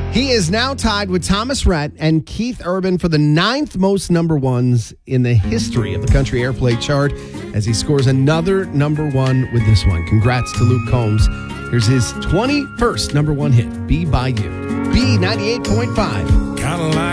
He is now tied with Thomas Rhett and Keith Urban for the 9th most number ones in the history of the country airplay chart as he scores another number one with this one. Congrats to Luke Combs. Here's his 21st number one hit, Be By You. B98.5.